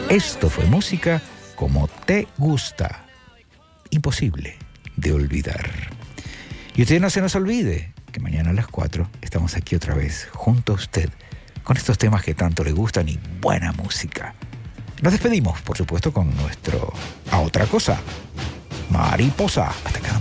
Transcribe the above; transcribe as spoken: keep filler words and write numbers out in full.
Esto fue música como te gusta. Imposible de olvidar. Y usted no se nos olvide que mañana a las cuatro estamos aquí otra vez junto a usted con estos temas que tanto le gustan y buena música. Nos despedimos, por supuesto, con nuestro A Otra Cosa. Mariposa. Hasta cada